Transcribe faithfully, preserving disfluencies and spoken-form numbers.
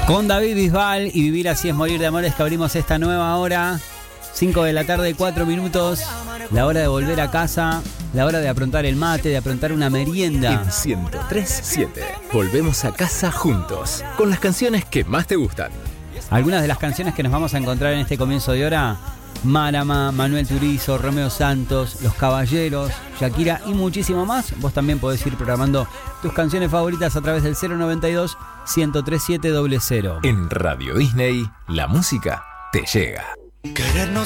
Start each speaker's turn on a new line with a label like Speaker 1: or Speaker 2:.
Speaker 1: Con David Bisbal y Vivir así es morir de amores, que abrimos esta nueva hora. cinco de la tarde, cuatro minutos. La hora de volver a casa. La hora de aprontar el mate, de aprontar una merienda.
Speaker 2: En ciento tres punto siete volvemos a casa juntos, con las canciones que más te gustan.
Speaker 1: Algunas de las canciones que nos vamos a encontrar en este comienzo de hora: Marama, Manuel Turizo, Romeo Santos, Los Caballeros, Shakira y muchísimo más. Vos también podés ir programando tus canciones favoritas a través del cero noventa y dos, ciento tres punto siete cero cero.
Speaker 2: En Radio Disney, la música te llega.
Speaker 3: Querernos